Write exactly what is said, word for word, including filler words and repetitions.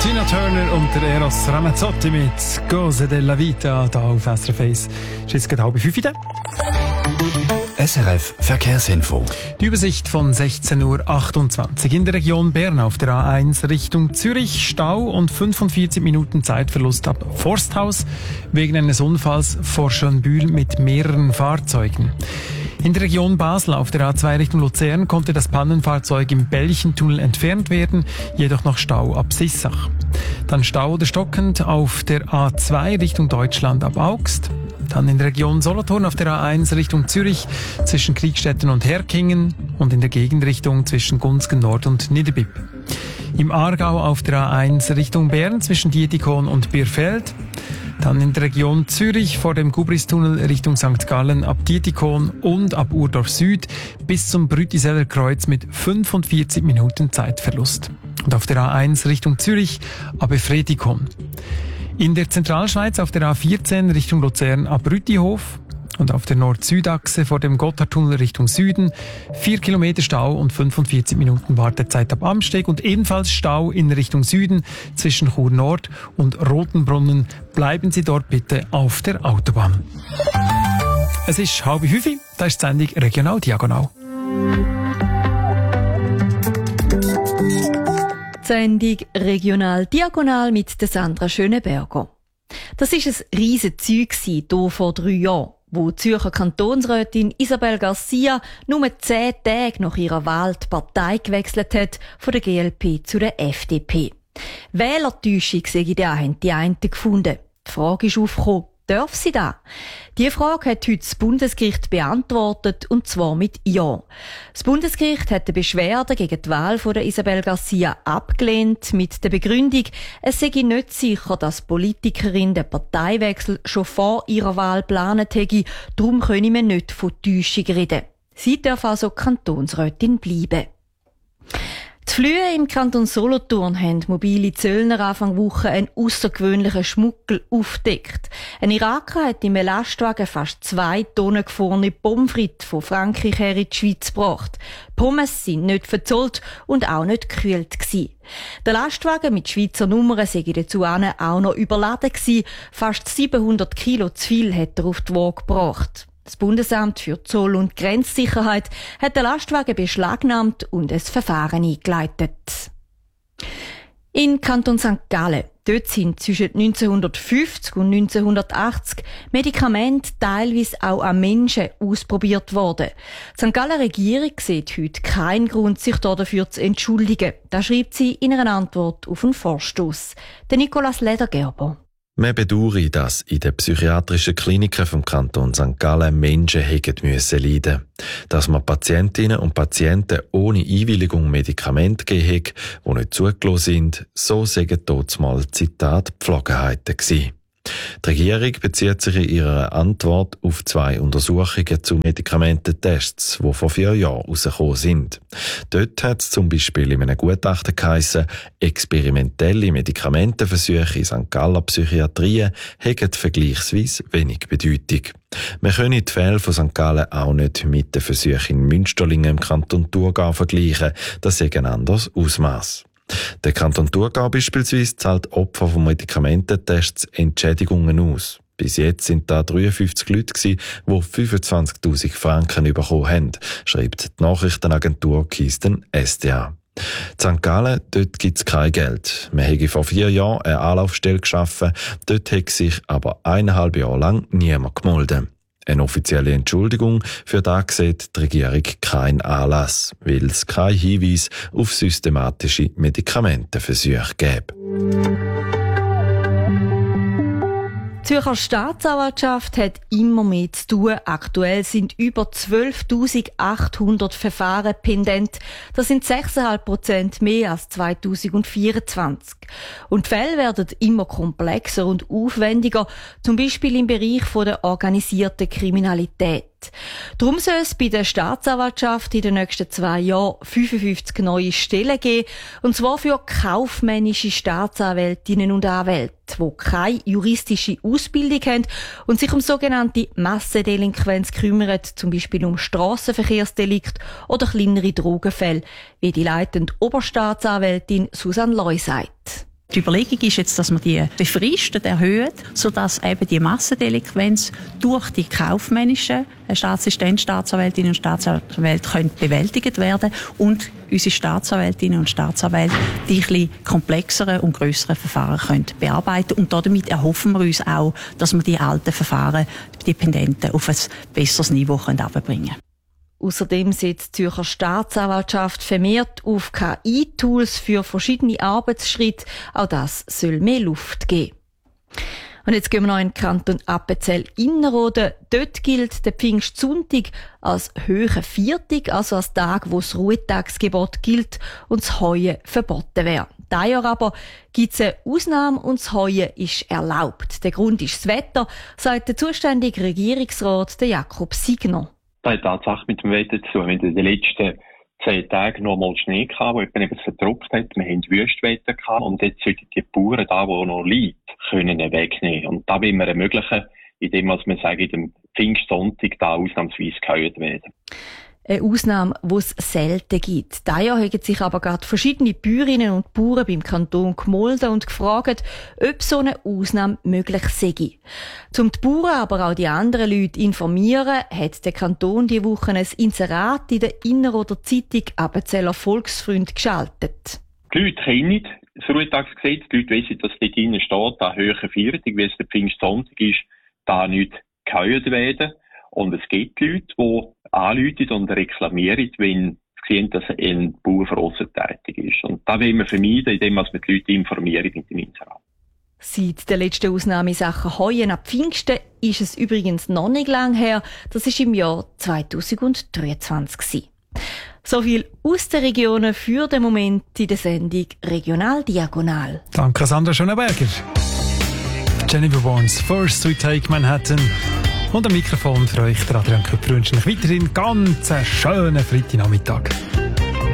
Tina Turner und der Eros Ramazzotti mit «Cose della Vita» hier auf S R F eins. Es ist jetzt gerade halb fünf. S R F Verkehrsinfo. Die Übersicht von sechzehn Uhr achtundzwanzig. In der Region Bern auf der A eins Richtung Zürich Stau und fünfundvierzig Minuten Zeitverlust ab Forsthaus wegen eines Unfalls vor Schönbühl mit mehreren Fahrzeugen. In der Region Basel auf der A zwei Richtung Luzern konnte das Pannenfahrzeug im Belchentunnel entfernt werden, jedoch noch Stau ab Sissach. Dann Stau oder stockend auf der A zwei Richtung Deutschland ab Augst. Dann in der Region Solothurn auf der A eins Richtung Zürich zwischen Kriegstetten und Herkingen und in der Gegenrichtung zwischen Gunzgen Nord und Niederbipp. Im Aargau auf der A eins Richtung Bern zwischen Dietikon und Bierfeld. Dann in der Region Zürich vor dem Gubristunnel Richtung Sankt Gallen ab Dietikon und ab Urdorf Süd bis zum Brütiseller Kreuz mit fünfundvierzig Minuten Zeitverlust. Und auf der A eins Richtung Zürich ab Efretikon. In der Zentralschweiz auf der A vierzehn Richtung Luzern ab Rütihof und auf der Nord-Süd-Achse vor dem Gotthardtunnel Richtung Süden vier Kilometer Stau und fünfundvierzig Minuten Wartezeit ab Amsteg und ebenfalls Stau in Richtung Süden zwischen Chur Nord und Rotenbrunnen. Bleiben Sie dort bitte auf der Autobahn. Es ist halb fünf, da ist die Sendung Regional Diagonal. Die Sendung Regional Diagonal mit der Sandra Schöneberger. Das war ein riesen Zeug hier vor drei Jahren, wo die Zürcher Kantonsrätin Isabel Garcia nur zehn Tage nach ihrer Wahl die Partei gewechselt hat, von der G L P zu der F D P. Wählertäuschung, sage ich da, haben die einen gefunden. Die Frage ist aufgekommen, darf sie das? Diese Frage hat heute das Bundesgericht beantwortet, und zwar mit Ja. Das Bundesgericht hat die Beschwerde gegen die Wahl von der Isabel Garcia abgelehnt, mit der Begründung, es sei nicht sicher, dass die Politikerin den Parteiwechsel schon vor ihrer Wahl geplant hätte, darum könne man nicht von Täuschung reden. Sie darf also Kantonsrätin bleiben. Die Flühe im Kanton Solothurn haben mobile Zöllner Anfang Woche einen außergewöhnlichen Schmuggel aufgedeckt. Ein Iraker hat im Lastwagen fast zwei Tonnen gefrorene Pommes frites von Frankreich her in die Schweiz gebracht. Pommes sind nicht verzollt und auch nicht gekühlt gewesen. Der Lastwagen mit Schweizer Nummern sei dazu auch noch überladen gewesen. Fast siebenhundert Kilo zu viel hat er auf die Waage gebracht. Das Bundesamt für Zoll- und Grenzsicherheit hat den Lastwagen beschlagnahmt und ein Verfahren eingeleitet. In Kanton Sankt Gallen, dort sind zwischen neunzehnhundertfünfzig und neunzehnhundertachtzig Medikamente teilweise auch an Menschen ausprobiert worden. Die Sankt Galler Regierung sieht heute keinen Grund, sich dafür zu entschuldigen. Das schreibt sie in einer Antwort auf einen Vorstoss. Der Nicolas Ledergerber. Man bedauere, dass in den psychiatrischen Kliniken vom Kanton Sankt Gallen Menschen hätten müssen leiden. Dass man Patientinnen und Patienten ohne Einwilligung Medikamente gegeben haben, die nicht zugelassen sind, so sagen dort mal Zitat Pflogenheiten gewesen. Die Regierung bezieht sich in ihrer Antwort auf zwei Untersuchungen zu Medikamententests, die vor vier Jahren herausgekommen sind. Dort hat es zum Beispiel in einem Gutachten geheissen, experimentelle Medikamentenversuche in Sankt Galler Psychiatrien hätten vergleichsweise wenig Bedeutung. Man könne die Fälle von Sankt Gallen auch nicht mit den Versuchen in Münsterlingen im Kanton Thurgau vergleichen, das sei ein anderes Ausmaß. Der Kanton Thurgau beispielsweise zahlt Opfer von Medikamententests Entschädigungen aus. Bis jetzt sind da dreiundfünfzig Leute gewesen, die fünfundzwanzigtausend Franken bekommen haben, schreibt die Nachrichtenagentur Kisten S D A. In Sankt Gallen, dort gibt's kein Geld. Man hätte vor vier Jahren eine Anlaufstelle geschaffen, dort hat sich aber eineinhalb Jahre lang niemand gemeldet. Eine offizielle Entschuldigung für das sieht die Regierung keinen Anlass, weil es keinen Hinweis auf systematische Medikamentenversuche gäbe. Die Zürcher Staatsanwaltschaft hat immer mehr zu tun. Aktuell sind über zwölftausendachthundert Verfahren pendent. Das sind sechs Komma fünf Prozent mehr als zweitausendvierundzwanzig. Und die Fälle werden immer komplexer und aufwendiger, zum Beispiel im Bereich der organisierten Kriminalität. Darum soll es bei der Staatsanwaltschaft in den nächsten zwei Jahren fünfundfünfzig neue Stellen geben, und zwar für kaufmännische Staatsanwältinnen und Anwälte, die keine juristische Ausbildung haben und sich um sogenannte Massendelinquenz kümmern, zum Beispiel um Strassenverkehrsdelikt oder kleinere Drogenfälle, wie die leitende Oberstaatsanwältin Susanne Leu sagt. Die Überlegung ist jetzt, dass man die befristet erhöht, sodass eben die Massendelinquenz durch die kaufmännischen Staatsassistenten, Staatsanwältinnen und Staatsanwälte können bewältigt werden und unsere Staatsanwältinnen und Staatsanwälte die ein bisschen komplexeren und grösseren Verfahren können bearbeiten. Und damit erhoffen wir uns auch, dass wir die alten Verfahren, die Pendenten, auf ein besseres Niveau herunterbringen können. Außerdem setzt die Zürcher Staatsanwaltschaft vermehrt auf K I-Tools für verschiedene Arbeitsschritte. Auch das soll mehr Luft geben. Und jetzt gehen wir noch in den Kanton Appenzell-Innerrhoden. Dort gilt der Pfingstsonntag als höherer Viertag, also als Tag, wo das Ruhetagsgebot gilt und das Heuen verboten wäre. Dieses Jahr aber gibt es eine Ausnahme und das Heuen ist erlaubt. Der Grund ist das Wetter, sagt der zuständige Regierungsrat Jakob Signer. Das hat Tatsache mit dem Wetter zu tun. Wir hatten in den letzten zehn Tagen noch mal Schnee gehabt, der eben verdruckt hat. Wir haben Wüstwetter gehabt und jetzt sollten die Bauern da, wo noch liegt, können wegnehmen. Und da wollen wir ermöglichen, indem wir sagen, in dem Pfingstsonntag da ausnahmsweise geheuert werden. Eine Ausnahme, die es selten gibt. Dieses Jahr haben sich aber gerade verschiedene Bäuerinnen und Bauern beim Kanton gemolden und gefragt, ob so eine Ausnahme möglich sei. Um die Bauern, aber auch die anderen Leute zu informieren, hat der Kanton diese Woche ein Inserat in der Innerrhoder Zeitung Appenzeller Volksfreund geschaltet. Die Leute kennen das Ruhetagsgesetz, die Leute wissen, dass dort drinnen steht, da höhere Viertag, wie es der Pfingstsonntag ist, da nicht geheuert werden. Und es gibt Leute, die anrufen und reklamieren, wenn sie sehen, dass ein Bauer draussen tätig ist. Und das wollen wir vermeiden, indem wir die Leute informieren mit dem Inserat. Seit der letzten Ausnahme in Sachen Heuen ab Pfingsten ist es übrigens noch nicht lang her. Das war im Jahr zweitausenddreiundzwanzig. So viel aus den Regionen für den Moment in der Sendung Regional Diagonal. Danke, Sandra Schöneberger. Jennifer Warnes, First We Take Manhattan. Und am Mikrofon für euch, der Adrian Köpfer, wünsche ich weiterhin ganz einen schönen Freitagnachmittag.